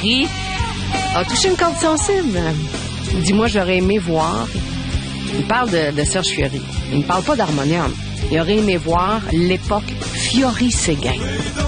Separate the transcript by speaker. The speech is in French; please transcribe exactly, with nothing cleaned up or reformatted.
Speaker 1: Fiori a touché une corde sensible. Dis-moi, j'aurais aimé voir. Il parle de, de Serge Fiori. Il ne parle pas d'harmonium. Il aurait aimé voir l'époque Fiori-Séguin.